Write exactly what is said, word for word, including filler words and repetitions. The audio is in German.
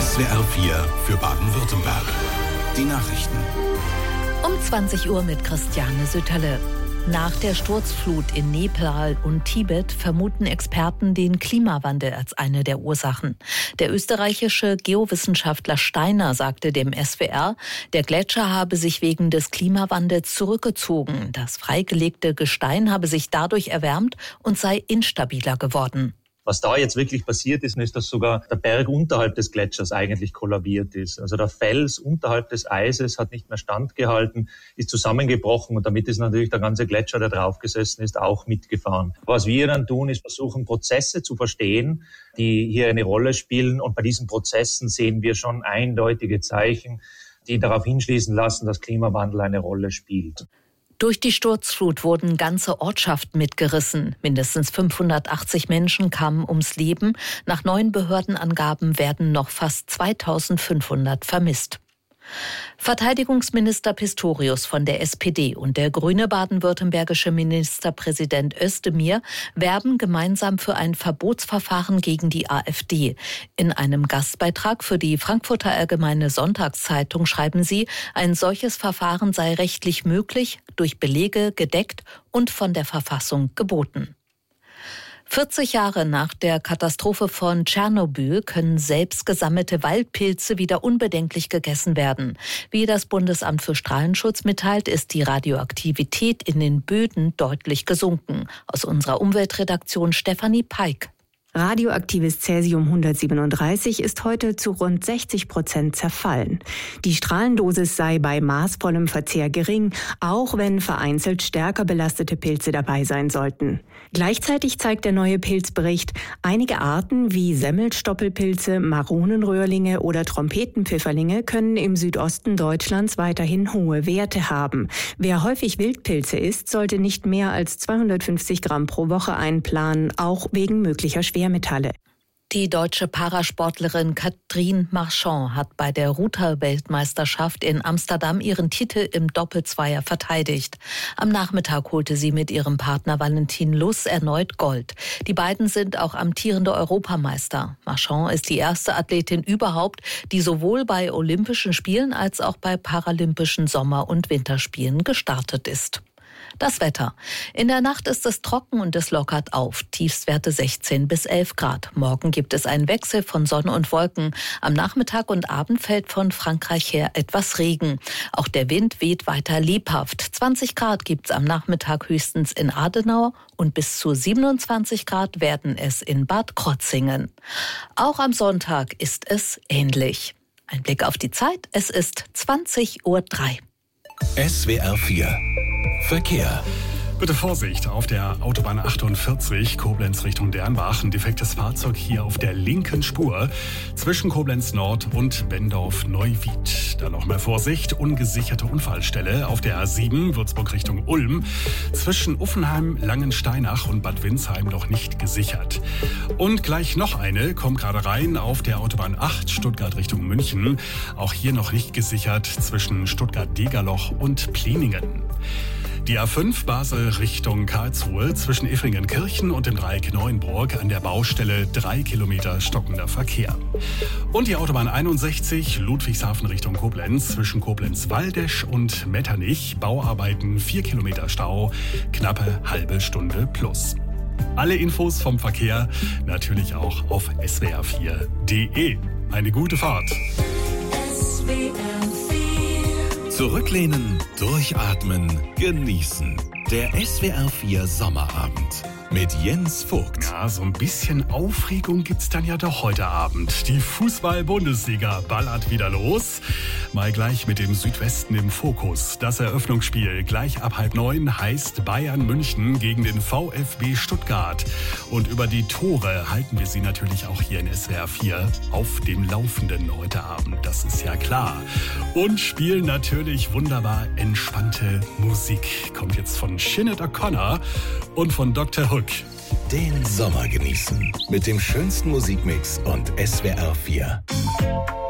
S W R vier für Baden-Württemberg. Die Nachrichten. Um zwanzig Uhr mit Christiane Sütterle. Nach der Sturzflut in Nepal und Tibet vermuten Experten den Klimawandel als eine der Ursachen. Der österreichische Geowissenschaftler Steiner sagte dem S W R, der Gletscher habe sich wegen des Klimawandels zurückgezogen. Das freigelegte Gestein habe sich dadurch erwärmt und sei instabiler geworden. Was da jetzt wirklich passiert ist, ist, dass sogar der Berg unterhalb des Gletschers eigentlich kollabiert ist. Also der Fels unterhalb des Eises hat nicht mehr standgehalten, ist zusammengebrochen und damit ist natürlich der ganze Gletscher, der draufgesessen ist, auch mitgefahren. Was wir dann tun, ist versuchen, Prozesse zu verstehen, die hier eine Rolle spielen, und bei diesen Prozessen sehen wir schon eindeutige Zeichen, die darauf hinschließen lassen, dass Klimawandel eine Rolle spielt. Durch die Sturzflut wurden ganze Ortschaften mitgerissen. Mindestens fünfhundertachtzig Menschen kamen ums Leben. Nach neuen Behördenangaben werden noch fast zweitausendfünfhundert vermisst. Verteidigungsminister Pistorius von der S P D und der grüne baden-württembergische Ministerpräsident Özdemir werben gemeinsam für ein Verbotsverfahren gegen die AfD. In einem Gastbeitrag für die Frankfurter Allgemeine Sonntagszeitung schreiben sie, ein solches Verfahren sei rechtlich möglich, durch Belege gedeckt und von der Verfassung geboten. vierzig Jahre nach der Katastrophe von Tschernobyl können selbst gesammelte Waldpilze wieder unbedenklich gegessen werden. Wie das Bundesamt für Strahlenschutz mitteilt, ist die Radioaktivität in den Böden deutlich gesunken. Aus unserer Umweltredaktion Stefanie Peik. Radioaktives Cäsium hundertsiebenunddreißig ist heute zu rund sechzig Prozent zerfallen. Die Strahlendosis sei bei maßvollem Verzehr gering, auch wenn vereinzelt stärker belastete Pilze dabei sein sollten. Gleichzeitig zeigt der neue Pilzbericht, einige Arten wie Semmelstoppelpilze, Maronenröhrlinge oder Trompetenpfifferlinge können im Südosten Deutschlands weiterhin hohe Werte haben. Wer häufig Wildpilze isst, sollte nicht mehr als zweihundertfünfzig Gramm pro Woche einplanen, auch wegen möglicher Schwermetalle. Die deutsche Parasportlerin Catherine Marchand hat bei der Ruder-Weltmeisterschaft in Amsterdam ihren Titel im Doppelzweier verteidigt. Am Nachmittag holte sie mit ihrem Partner Valentin Luss erneut Gold. Die beiden sind auch amtierende Europameister. Marchand ist die erste Athletin überhaupt, die sowohl bei Olympischen Spielen als auch bei Paralympischen Sommer- und Winterspielen gestartet ist. Das Wetter. In der Nacht ist es trocken und es lockert auf. Tiefstwerte sechzehn bis elf Grad. Morgen gibt es einen Wechsel von Sonne und Wolken. Am Nachmittag und Abend fällt von Frankreich her etwas Regen. Auch der Wind weht weiter lebhaft. zwanzig Grad gibt es am Nachmittag höchstens in Adenau und bis zu siebenundzwanzig Grad werden es in Bad Krotzingen. Auch am Sonntag ist es ähnlich. Ein Blick auf die Zeit. Es ist zwanzig Uhr drei. S W R vier Verkehr. Bitte Vorsicht auf der Autobahn achtundvierzig, Koblenz Richtung Dernbach. Ein defektes Fahrzeug hier auf der linken Spur zwischen Koblenz Nord und Bendorf-Neuwied. Dann noch mal Vorsicht, ungesicherte Unfallstelle auf der A sieben, Würzburg Richtung Ulm. Zwischen Uffenheim, Langensteinach und Bad Windsheim noch nicht gesichert. Und gleich noch eine, kommt gerade rein auf der Autobahn acht, Stuttgart Richtung München. Auch hier noch nicht gesichert zwischen Stuttgart-Degerloch und Pliningen. Die A fünf Basel Richtung Karlsruhe zwischen Iffringenkirchen und dem Dreieck Neuenburg an der Baustelle drei Kilometer stockender Verkehr. Und die Autobahn einundsechzig Ludwigshafen Richtung Koblenz zwischen Koblenz-Waldesch und Metternich. Bauarbeiten vier Kilometer Stau, knappe halbe Stunde plus. Alle Infos vom Verkehr natürlich auch auf S W R vier Punkt de. Eine gute Fahrt. S W R vier. Zurücklehnen, durchatmen, genießen. Der S W R vier Sommerabend mit Jens Vogt. Ja, so ein bisschen Aufregung gibt's dann ja doch heute Abend. Die Fußball-Bundesliga ballert wieder los. Mal gleich mit dem Südwesten im Fokus. Das Eröffnungsspiel gleich ab halb neun heißt Bayern München gegen den VfB Stuttgart. Und über die Tore halten wir Sie natürlich auch hier in S W R vier auf dem Laufenden heute Abend. Das ist ja klar. Und spielen natürlich wunderbar entspannte Musik. Kommt jetzt von Sinead O'Connor und von Doktor Hook. Den Sommer genießen mit dem schönsten Musikmix und S W R vier.